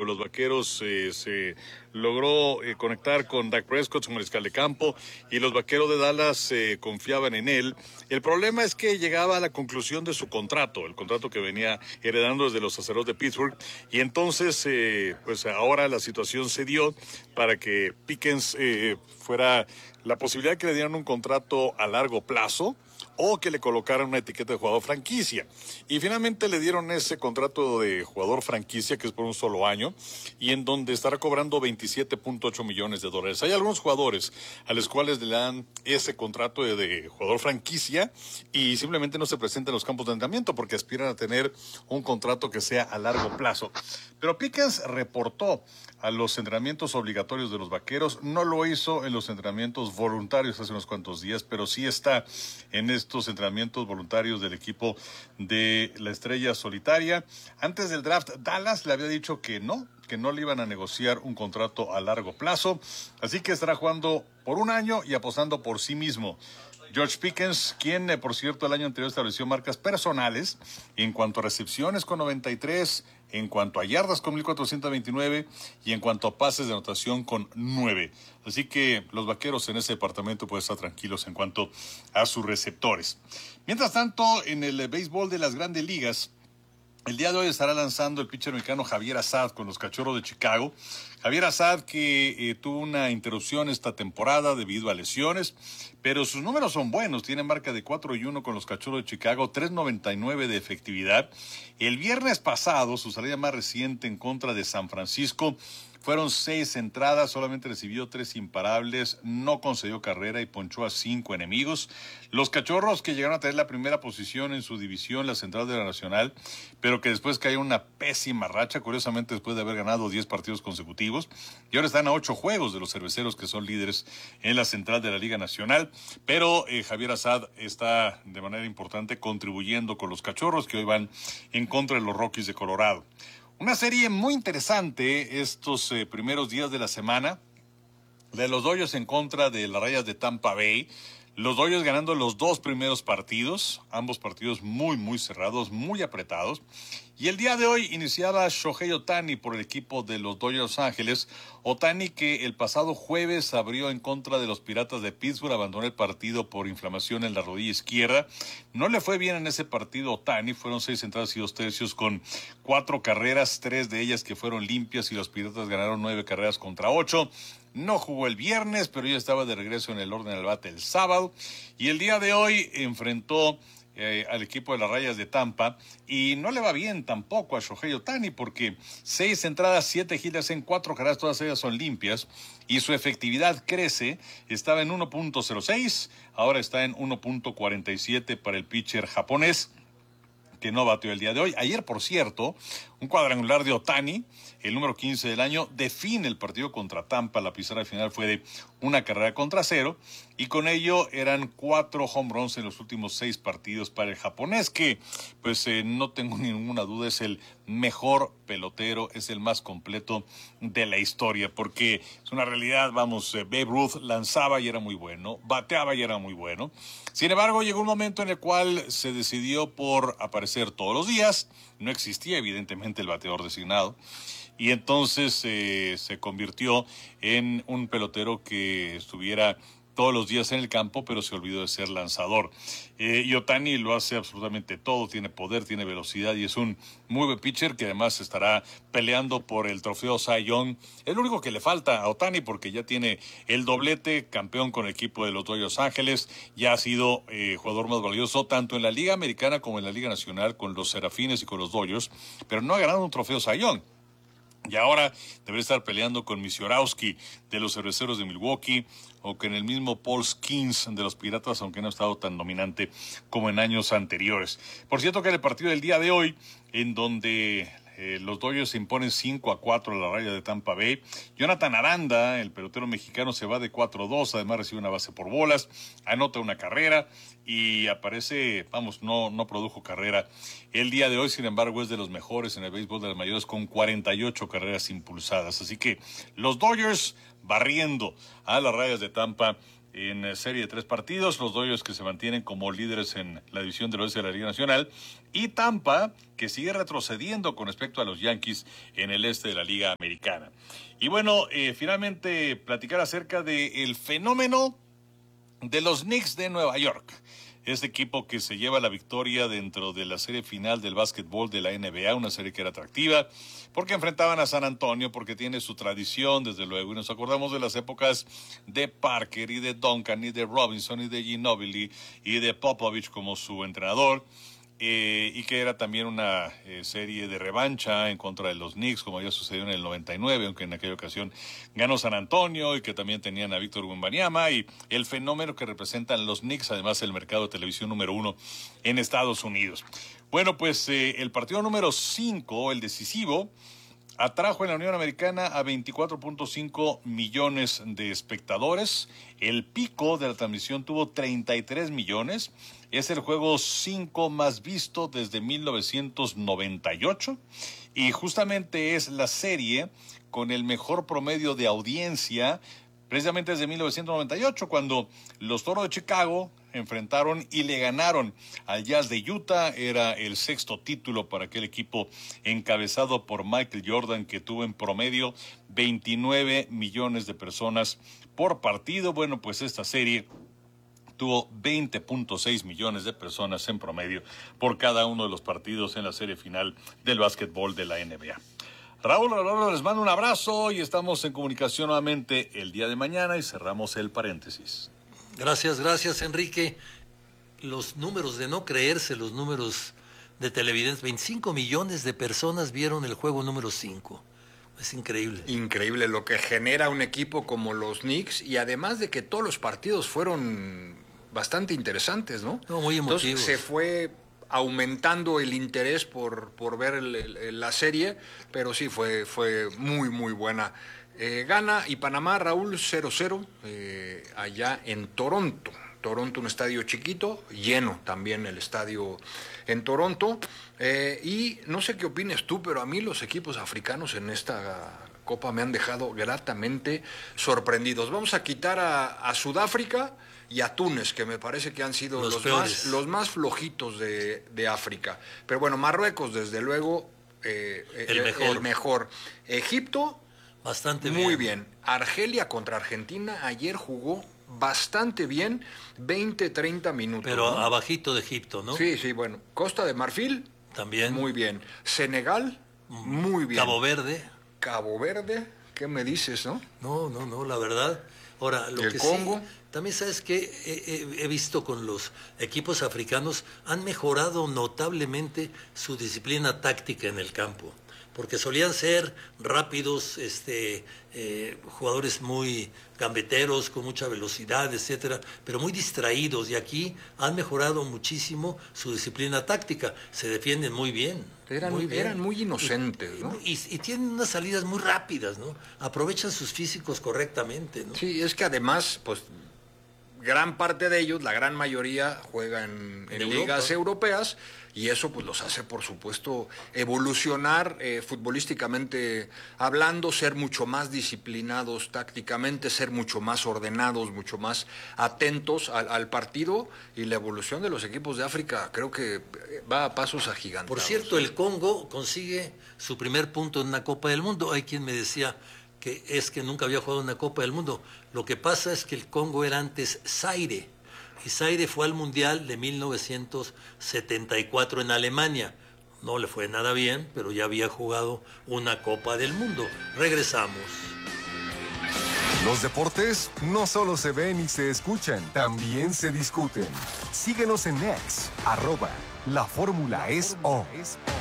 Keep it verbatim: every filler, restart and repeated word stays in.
los Vaqueros eh, se logró eh, conectar con Dak Prescott, su mariscal de campo, y los Vaqueros de Dallas eh, confiaban en él. El problema es que llegaba a la conclusión de su contrato, el contrato que venía heredando desde los Aceros de Pittsburgh, y entonces eh, pues ahora la situación se dio para que Pickens eh, fuera la posibilidad de que le dieran un contrato a largo plazo o que le colocaran una etiqueta de jugador franquicia. Y finalmente le dieron ese contrato de jugador franquicia, que es por un solo año, y en donde estará cobrando veintisiete punto ocho millones de dólares. Hay algunos jugadores a los cuales le dan ese contrato de, de jugador franquicia y simplemente no se presentan en los campos de entrenamiento porque aspiran a tener un contrato que sea a largo plazo. Pero Pickens reportó a los entrenamientos obligatorios de los Vaqueros, no lo hizo en los entrenamientos voluntarios hace unos cuantos días, pero sí está en estos entrenamientos voluntarios del equipo de la Estrella Solitaria. Antes del draft, Dallas le había dicho que no, que no le iban a negociar un contrato a largo plazo, así que estará jugando por un año y apostando por sí mismo. George Pickens, quien, eh, por cierto, el año anterior estableció marcas personales en cuanto a recepciones con noventa y tres, en cuanto a yardas con mil cuatrocientos veintinueve y en cuanto a pases de anotación con nueve. Así que los Vaqueros en ese departamento pueden estar tranquilos en cuanto a sus receptores. Mientras tanto, en el eh, béisbol de las Grandes Ligas, el día de hoy estará lanzando el pitcher mexicano Javier Assad con los Cachorros de Chicago. Javier Assad que eh, tuvo una interrupción esta temporada debido a lesiones, pero sus números son buenos. Tiene marca de cuatro y uno con los Cachorros de Chicago, tres noventa y nueve de efectividad. El viernes pasado, su salida más reciente en contra de San Francisco, fueron seis entradas, solamente recibió tres imparables, no concedió carrera y ponchó a cinco enemigos. Los Cachorros que llegaron a tener la primera posición en su división, la Central de la Nacional, pero que después cayó una pésima racha, curiosamente después de haber ganado diez partidos consecutivos, y ahora están a ocho juegos de los Cerveceros que son líderes en la Central de la Liga Nacional, pero eh, Javier Assad está de manera importante contribuyendo con los Cachorros que hoy van en contra de los Rockies de Colorado. Una serie muy interesante estos eh, primeros días de la semana, de los Dodgers en contra de las Rayas de Tampa Bay. Los Dodgers ganando los dos primeros partidos, ambos partidos muy, muy cerrados, muy apretados. Y el día de hoy iniciaba Shohei Ohtani por el equipo de los Dodgers de Los Ángeles. Ohtani que el pasado jueves abrió en contra de los Piratas de Pittsburgh, abandonó el partido por inflamación en la rodilla izquierda. No le fue bien en ese partido Ohtani, fueron seis entradas y dos tercios con cuatro carreras, tres de ellas que fueron limpias y los Piratas ganaron nueve carreras contra ocho. No jugó el viernes, pero ya estaba de regreso en el orden del bate el sábado. Y el día de hoy enfrentó eh, al equipo de las Rayas de Tampa y no le va bien tampoco a Shohei Ohtani porque seis entradas, siete hits en cuatro carreras, todas ellas son limpias y su efectividad crece. Estaba en uno punto cero seis, ahora está en uno punto cuarenta y siete para el pitcher japonés, que no batió el día de hoy. Ayer, por cierto, un cuadrangular de Ohtani, el número quince del año, define el partido contra Tampa. La pizarra final fue de una carrera contra cero, y con ello eran cuatro home runs en los últimos seis partidos para el japonés, que, pues, eh, no tengo ninguna duda, es el mejor pelotero, es el más completo de la historia, porque es una realidad, vamos, eh, Babe Ruth lanzaba y era muy bueno, bateaba y era muy bueno. Sin embargo, llegó un momento en el cual se decidió por aparecer todos los días. No existía, evidentemente, el bateador designado. Y entonces eh, se convirtió en un pelotero que estuviera todos los días en el campo, pero se olvidó de ser lanzador. Eh, y Ohtani lo hace absolutamente todo, tiene poder, tiene velocidad y es un muy buen pitcher que además estará peleando por el trofeo Cy Young. Es lo único que le falta a Ohtani porque ya tiene el doblete, campeón con el equipo de los Dodgers de Los Ángeles, ya ha sido eh, jugador más valioso tanto en la Liga Americana como en la Liga Nacional con los Serafines y con los Dodgers, pero no ha ganado un trofeo Cy Young. Y ahora debería estar peleando con Misiorowski de los Cerveceros de Milwaukee o con el mismo Paul Skeens de los Piratas, aunque no ha estado tan dominante como en años anteriores. Por cierto que en el partido del día de hoy, en donde eh, los Dodgers se imponen cinco a cuatro a la Raya de Tampa Bay, Jonathan Aranda, el pelotero mexicano, se va de cuatro a dos, además recibe una base por bolas, anota una carrera y aparece, vamos, no, no produjo carrera el día de hoy, sin embargo es de los mejores en el béisbol de las mayores con cuarenta y ocho carreras impulsadas. Así que los Dodgers barriendo a las Rayas de Tampa en serie de tres partidos, los Dodgers que se mantienen como líderes en la división del oeste de la Liga Nacional, y Tampa que sigue retrocediendo con respecto a los Yankees en el este de la Liga Americana. Y bueno, eh, finalmente platicar acerca del fenómeno de los Knicks de Nueva York. Este equipo que se lleva la victoria dentro de la serie final del básquetbol de la N B A, una serie que era atractiva, porque enfrentaban a San Antonio, porque tiene su tradición, desde luego, y nos acordamos de las épocas de Parker y de Duncan y de Robinson y de Ginobili y de Popovich como su entrenador. Eh, y que era también una eh, serie de revancha en contra de los Knicks, como había sucedido en el noventa y nueve, aunque en aquella ocasión ganó San Antonio, y que también tenían a Víctor Wembanyama, y el fenómeno que representan los Knicks, además el mercado de televisión número uno en Estados Unidos. Bueno, pues eh, el partido número cinco, el decisivo, atrajo en la Unión Americana a veinticuatro punto cinco millones de espectadores. El pico de la transmisión tuvo treinta y tres millones. Es el juego cinco más visto desde mil novecientos noventa y ocho. Y justamente es la serie con el mejor promedio de audiencia, precisamente desde mil novecientos noventa y ocho, cuando los Toros de Chicago enfrentaron y le ganaron al Jazz de Utah. Era el sexto título para aquel equipo encabezado por Michael Jordan, que tuvo en promedio veintinueve millones de personas por partido. Bueno, pues esta serie tuvo veinte punto seis millones de personas en promedio por cada uno de los partidos en la serie final del básquetbol de la N B A. Raúl, Raúl, les mando un abrazo y estamos en comunicación nuevamente el día de mañana y cerramos el paréntesis. Gracias, gracias, Enrique. Los números de no creerse, los números de televidentes, veinticinco millones de personas vieron el juego número cinco. Es increíble. Increíble lo que genera un equipo como los Knicks, y además de que todos los partidos fueron bastante interesantes, ¿no? No, muy emotivos. Entonces se fue aumentando el interés por, por ver el, el, la serie, pero sí fue, fue muy, muy buena. Eh, gana y Panamá, Raúl, cero cero, eh, allá en Toronto. Toronto, un estadio chiquito, lleno también el estadio en Toronto. Eh, y no sé qué opines tú, pero a mí los equipos africanos en esta Copa me han dejado gratamente sorprendidos. Vamos a quitar a, a Sudáfrica y a Túnez, que me parece que han sido los, los, más, los más flojitos de, de África. Pero bueno, Marruecos, desde luego, eh, el, el, mejor. el mejor. Egipto, bastante bien. Muy bien. Argelia contra Argentina, ayer jugó bastante bien, veinte, treinta minutos. Pero ¿no? abajito de Egipto, ¿no? Sí, sí, bueno. Costa de Marfil, también. Muy bien. Senegal, muy bien. Cabo Verde. Cabo Verde, ¿qué me dices, no? No, no, no, la verdad. Ahora, lo el que Congo. sí, también sabes que he, he, he visto con los equipos africanos, han mejorado notablemente su disciplina táctica en el campo, porque solían ser rápidos, este, eh, jugadores muy gambeteros, con mucha velocidad, etcétera, pero muy distraídos, y aquí han mejorado muchísimo su disciplina táctica, se defienden muy bien. Eran muy, bien. Eran muy inocentes, y, ¿no? Y, y tienen unas salidas muy rápidas, ¿no? Aprovechan sus físicos correctamente, ¿no? Sí, es que además, pues, gran parte de ellos, la gran mayoría, juegan en, en ligas europeas, y eso pues los hace, por supuesto, evolucionar eh, futbolísticamente hablando, ser mucho más disciplinados tácticamente, ser mucho más ordenados, mucho más atentos al, al partido, y la evolución de los equipos de África creo que va a pasos agigantados. Por cierto, el Congo consigue su primer punto en una Copa del Mundo. Hay quien me decía que es que nunca había jugado una Copa del Mundo. Lo que pasa es que el Congo era antes Zaire, y Zaire fue al Mundial de mil novecientos setenta y cuatro en Alemania. No le fue nada bien, pero ya había jugado una Copa del Mundo. Regresamos. Los deportes no solo se ven y se escuchan, también se discuten. Síguenos en X, arroba, la fórmula es O.